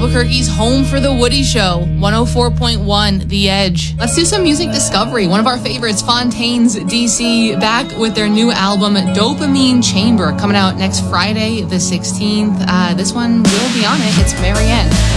Albuquerque's home for The Woody Show, 104.1 The Edge. Let's do some music discovery. One of our favorites, Fontaines DC, back with their new album, Dopamine Chamber, coming out next Friday, the 16th. This one will be on it. It's Marianne.